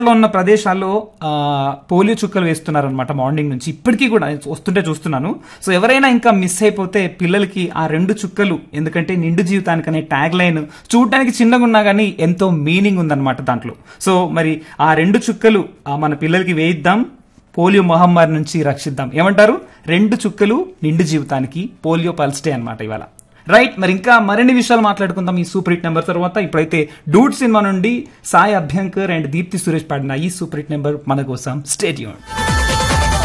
లో ఉన్న ప్రదేశాల్లో పోలియో చుక్కలు వేస్తున్నారనమాట మార్నింగ్ నుంచి. ఇప్పటికీ కూడా వస్తుంటే చూస్తున్నాను. సో ఎవరైనా ఇంకా మిస్ అయిపోతే పిల్లలకి ఆ 2 చుక్కలు, ఎందుకంటే నిండు జీవితానికి అనే ట్యాగ్ లైన్ చూడడానికి చిన్నగా ఉన్నా కానీ ఎంతో మీనింగ్ ఉందన్నమాట దాంట్లో. సో మరి ఆ 2 చుక్కలు మన పిల్లలకి వేయిద్దాం, పోలియో మహమ్మారి నుంచి రక్షిద్దాం. ఏమంటారు? 2 చుక్కలు నిండు జీవితానికి, పోలియో పల్స్ డే అనమాట ఇవాళ. రైట్, మరి ఇంకా మరిన్ని విషయాలు మాట్లాడుకుందాం ఈ సూపర్ హిట్ నెంబర్ తర్వాత. ఇప్పుడైతే డూడ్ సినిమా నుండి సాయి అభ్యంకర్ అండ్ దీప్తి సురేష్ పాడిన ఈ సూపర్ హిట్ నెంబర్ మన కోసం. Stay tuned.